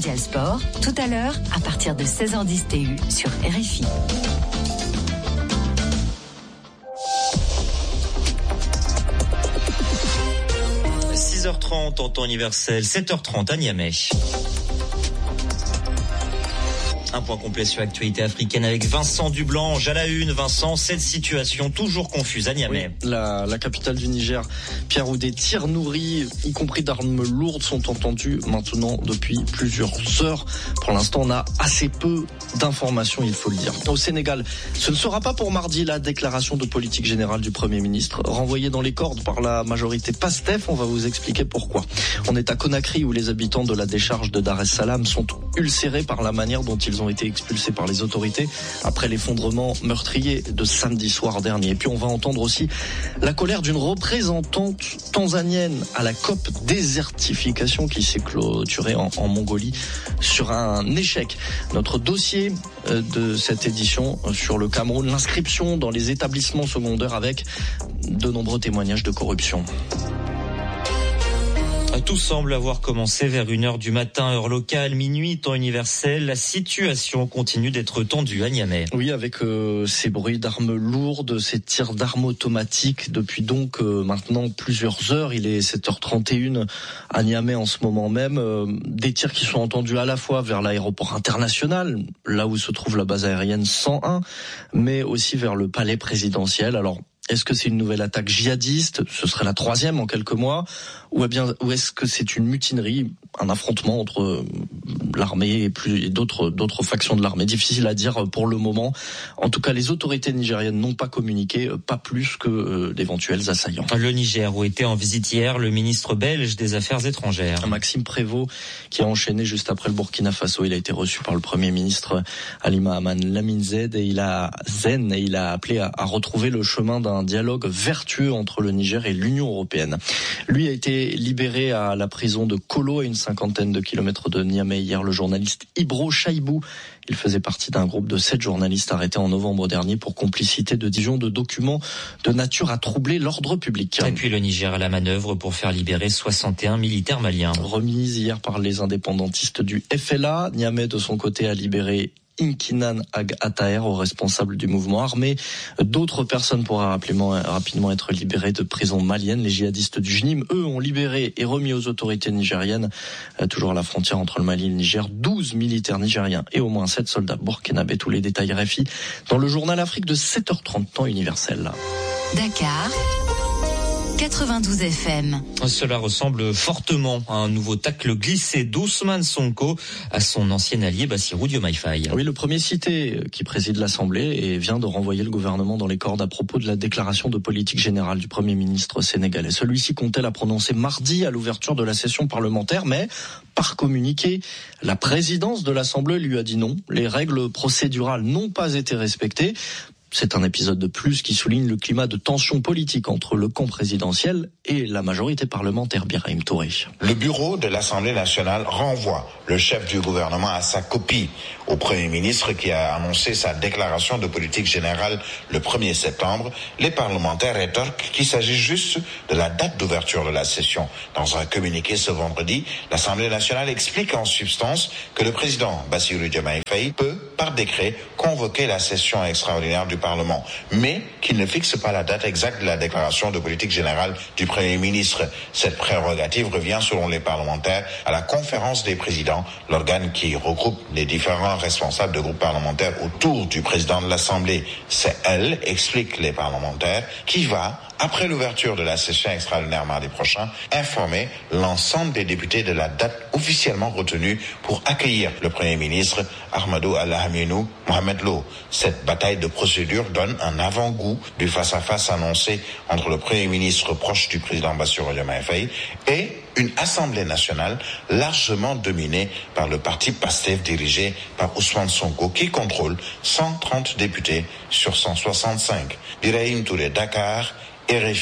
Mondial Sport, tout à l'heure, à partir de 16h10 TU sur RFI. – 6h30 en temps universel, 7h30 à Niamey. Un point complet sur l'actualité africaine avec Vincent Dublanche à la une. Vincent, cette situation toujours confuse à Niamey. Oui, la capitale du Niger, Pierre, où des tirs nourris, y compris d'armes lourdes, sont entendus maintenant depuis plusieurs heures. Pour l'instant, on a assez peu d'informations, il faut le dire. Au Sénégal, ce ne sera pas pour mardi la déclaration de politique générale du Premier ministre, renvoyée dans les cordes par la majorité PASTEF. On va vous expliquer pourquoi. On est à Conakry, où les habitants de la décharge de Dar es Salaam sont ulcérés par la manière dont ils ont été expulsés par les autorités après l'effondrement meurtrier de samedi soir dernier. Et puis on va entendre aussi la colère d'une représentante tanzanienne à la COP désertification qui s'est clôturée en Mongolie sur un échec. Notre dossier de cette édition sur le Cameroun, l'inscription dans les établissements secondaires avec de nombreux témoignages de corruption. Tout semble avoir commencé vers 1h du matin, heure locale, minuit, temps universel. La situation continue d'être tendue à Niamey. Oui, avec ces bruits d'armes lourdes, ces tirs d'armes automatiques depuis donc maintenant plusieurs heures. Il est 7h31 à Niamey en ce moment même. Des tirs qui sont entendus à la fois vers l'aéroport international, là où se trouve la base aérienne 101, mais aussi vers le palais présidentiel. Alors, est-ce que c'est une nouvelle attaque djihadiste ? Ce serait la 3e en quelques mois. Ou est-ce que c'est une mutinerie, un affrontement entre l'armée et d'autres factions de l'armée ? Difficile à dire pour le moment. En tout cas, les autorités nigériennes n'ont pas communiqué, pas plus que d'éventuels assaillants. Le Niger, où était en visite hier le ministre belge des Affaires étrangères. Maxime Prévost, qui a enchaîné juste après le Burkina Faso. Il a été reçu par le Premier ministre Ali Mahaman Lamine Zed et il a appelé à retrouver le chemin d'un dialogue vertueux entre le Niger et l'Union européenne. Lui a été libéré à la prison de Kolo, à une 50aine de kilomètres de Niamey hier, le journaliste Ibro Chaibou. Il faisait partie d'un groupe de 7 journalistes arrêtés en novembre dernier pour complicité de diffusion de documents de nature à troubler l'ordre public. Et puis le Niger à la manœuvre pour faire libérer 61 militaires maliens. Remise hier par les indépendantistes du FLA, Niamey de son côté a libéré Inkinan Ag Ataer, au responsable du mouvement armé. D'autres personnes pourraient rapidement être libérées de prisons maliennes. Les djihadistes du JNIM, eux, ont libéré et remis aux autorités nigériennes, toujours à la frontière entre le Mali et le Niger, 12 militaires nigériens et au moins 7 soldats burkinabés. Tous les détails RFI dans le journal Afrique de 7h30 temps universel. Dakar 92 FM. Cela ressemble fortement à un nouveau tacle glissé d'Ousmane Sonko à son ancien allié Bassirou Diomaye Faye. Oui, le premier cité qui préside l'Assemblée et vient de renvoyer le gouvernement dans les cordes à propos de la déclaration de politique générale du Premier ministre sénégalais. Celui-ci comptait la prononcer mardi à l'ouverture de la session parlementaire, mais par communiqué, la présidence de l'Assemblée lui a dit non. Les règles procédurales n'ont pas été respectées. C'est un épisode de plus qui souligne le climat de tension politique entre le camp présidentiel et la majorité parlementaire. Birahim Touré. Le bureau de l'Assemblée nationale renvoie le chef du gouvernement à sa copie au Premier ministre qui a annoncé sa déclaration de politique générale le 1er septembre. Les parlementaires rétorquent qu'il s'agit juste de la date d'ouverture de la session. Dans un communiqué ce vendredi, l'Assemblée nationale explique en substance que le président Bassirou Diomaye Faye peut, par décret, convoquer la session extraordinaire du Parlement, mais qu'il ne fixe pas la date exacte de la déclaration de politique générale du Premier ministre. Cette prérogative revient, selon les parlementaires, à la conférence des présidents, l'organe qui regroupe les différents responsables de groupes parlementaires autour du président de l'Assemblée. C'est elle, expliquent les parlementaires, qui va, après l'ouverture de la session extraordinaire mardi prochain, informer l'ensemble des députés de la date officiellement retenue pour accueillir le Premier ministre Ahmadou Al-Aminou Mohamed Lo. Cette bataille de procédure donne un avant-goût du face-à-face annoncé entre le Premier ministre proche du président Bassirou Diomaye Faye et une Assemblée nationale largement dominée par le parti PASTEF dirigé par Ousmane Sonko qui contrôle 130 députés sur 165. Birahim Touré, Dakar, RFI.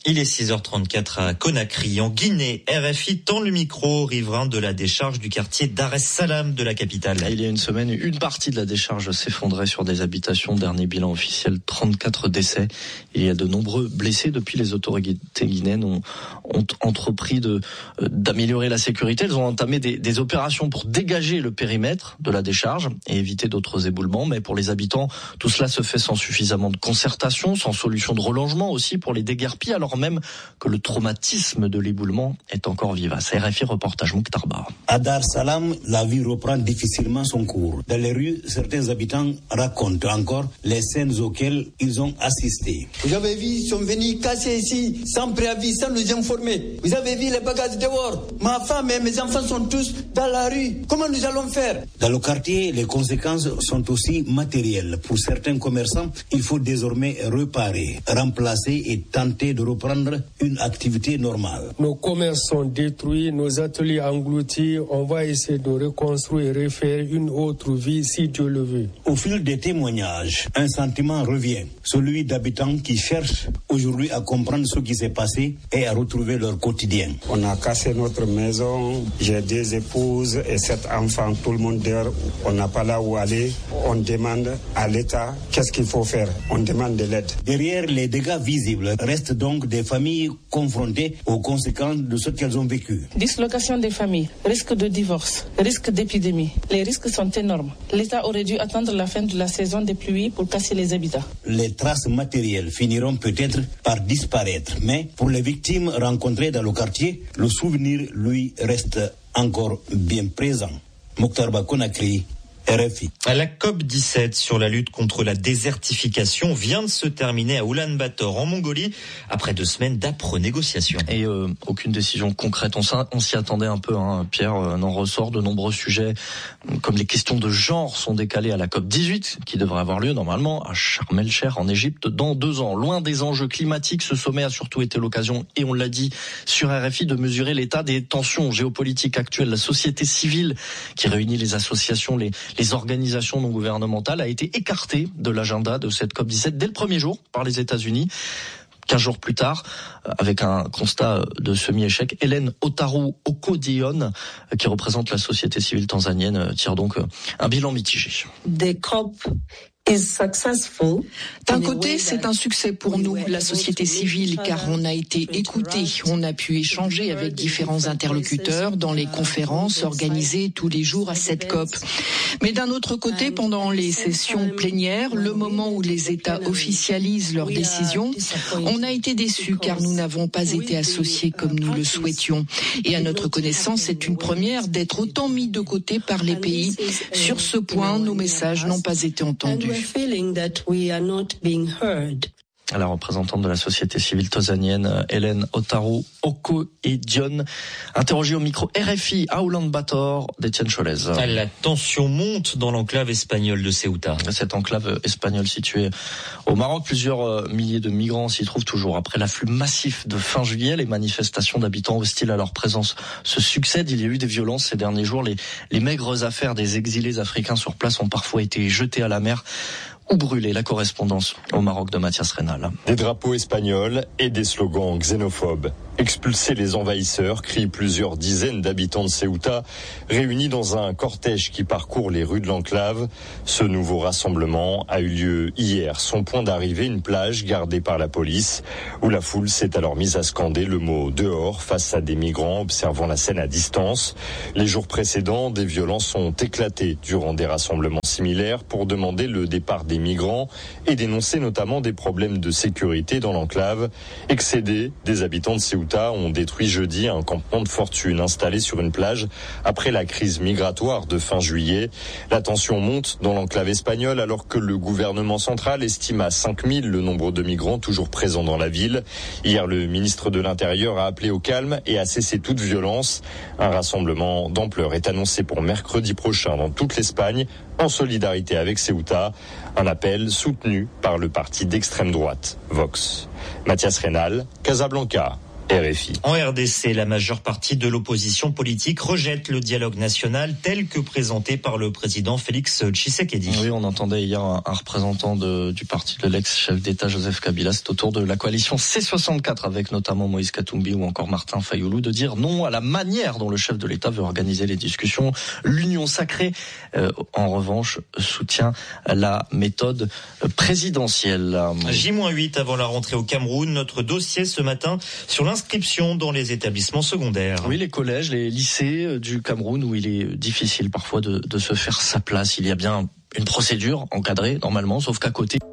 Il est 6h34 à Conakry, en Guinée. RFI tend le micro aux riverains de la décharge du quartier Dar es Salaam de la capitale. Il y a une semaine, une partie de la décharge s'effondrait sur des habitations. Dernier bilan officiel, 34 décès. Il y a de nombreux blessés. Depuis, les autorités guinéennes ont entrepris d'améliorer la sécurité. Elles ont entamé des opérations pour dégager le périmètre de la décharge et éviter d'autres éboulements. Mais pour les habitants, tout cela se fait sans suffisamment de concertation, sans solution de relogement aussi pour les déguerpis, alors même que le traumatisme de l'éboulement est encore vivace. RFI reportage Mokhtar Ba. À Dar es Salaam, la vie reprend difficilement son cours. Dans les rues, certains habitants racontent encore les scènes auxquelles ils ont assisté. Vous avez vu, ils sont venus casser ici sans préavis, sans nous informer. Vous avez vu les bagages dehors. Ma femme et mes enfants sont tous dans la rue. Comment nous allons faire? Dans le quartier, les conséquences sont aussi matérielles. Pour certains commerçants, il faut désormais réparer, remplacer et tenter de reprendre une activité normale. Nos commerces sont détruits, nos ateliers engloutis. On va essayer de reconstruire et refaire une autre vie si Dieu le veut. Au fil des témoignages, un sentiment revient, celui d'habitants qui cherchent aujourd'hui à comprendre ce qui s'est passé et à retrouver leur quotidien. On a cassé notre maison, j'ai 2 épouses et 7 enfants, tout le monde dehors, on n'a pas là où aller. On demande à l'État qu'est-ce qu'il faut faire, on demande de l'aide. Derrière les dégâts visibles restent donc des familles confrontées aux conséquences de ce qu'elles ont vécu. Dislocation des familles, risque de divorce, risque d'épidémie. Les risques sont énormes. L'État aurait dû attendre la fin de la saison des pluies pour casser les habitats. Les traces matérielles finiront peut-être par disparaître, mais pour les victimes rencontrées dans le quartier, le souvenir, lui, reste encore bien présent. Mokhtar Ba, Conakry, RFI. La COP17 sur la lutte contre la désertification vient de se terminer à Oulan-Bator en Mongolie après 2 semaines d'âpres négociations. Et aucune décision concrète. On s'y attendait un peu, Pierre, n'en ressort. De nombreux sujets comme les questions de genre sont décalés à la COP18 qui devrait avoir lieu normalement à Sharm el-Sheikh en Égypte dans 2 ans. Loin des enjeux climatiques, ce sommet a surtout été l'occasion, et on l'a dit sur RFI, de mesurer l'état des tensions géopolitiques actuelles. La société civile qui réunit les associations, les organisations non gouvernementales a été écartée de l'agenda de cette COP17 dès le premier jour par les États-Unis. 15 jours plus tard, avec un constat de semi-échec, Hélène Otaru Oko-Dion, qui représente la société civile tanzanienne, tire donc un bilan mitigé. D'un côté, c'est un succès pour nous, la société civile, car on a été écoutés, on a pu échanger avec différents interlocuteurs dans les conférences organisées tous les jours à cette COP. Mais d'un autre côté, pendant les sessions plénières, le moment où les États officialisent leurs décisions, on a été déçus car nous n'avons pas été associés comme nous le souhaitions. Et à notre connaissance, c'est une première d'être autant mis de côté par les pays. Sur ce point, nos messages n'ont pas été entendus. La représentante de la société civile tanzanienne, Hélène Otaru Oko-Dion, interrogée au micro RFI à Oulan-Bator d'Étienne Cholez. La tension monte dans l'enclave espagnole de Ceuta. Cette enclave espagnole située au Maroc, plusieurs milliers de migrants s'y trouvent toujours. Après l'afflux massif de fin juillet, les manifestations d'habitants hostiles à leur présence se succèdent. Il y a eu des violences ces derniers jours. Les maigres affaires des exilés africains sur place ont parfois été jetées à la mer ou brûlées. La correspondance au Maroc de Mathias Rénal. Des drapeaux espagnols et des slogans xénophobes. Expulser les envahisseurs, crient plusieurs dizaines d'habitants de Ceuta, réunis dans un cortège qui parcourt les rues de l'enclave. Ce nouveau rassemblement a eu lieu hier. Son point d'arrivée, une plage gardée par la police, où la foule s'est alors mise à scander le mot « dehors » face à des migrants observant la scène à distance. Les jours précédents, des violences ont éclaté durant des rassemblements similaires pour demander le départ des migrants et dénoncer notamment des problèmes de sécurité dans l'enclave. Excédés, des habitants de Ceuta ont détruit jeudi un campement de fortune installé sur une plage après la crise migratoire de fin juillet. La tension monte dans l'enclave espagnole alors que le gouvernement central estime à 5000 le nombre de migrants toujours présents dans la ville. Hier, le ministre de l'Intérieur a appelé au calme et à cesser toute violence. Un rassemblement d'ampleur est annoncé pour mercredi prochain dans toute l'Espagne en solidarité avec Ceuta. Un appel soutenu par le parti d'extrême droite, Vox. Mathias Rénal, Casablanca. RFI. En RDC, la majeure partie de l'opposition politique rejette le dialogue national tel que présenté par le président Félix Tshisekedi. Oui, on entendait hier un représentant du parti de l'ex-chef d'État Joseph Kabila, c'est autour de la coalition C64 avec notamment Moïse Katumbi ou encore Martin Fayoulou, de dire non à la manière dont le chef de l'État veut organiser les discussions. L'Union sacrée, en revanche, soutient la méthode présidentielle. J-8 avant la rentrée au Cameroun, notre dossier ce matin sur l'inscription dans les établissements secondaires. Oui, les collèges, les lycées du Cameroun où il est difficile parfois de se faire sa place. Il y a bien une procédure encadrée normalement, sauf qu'à côté...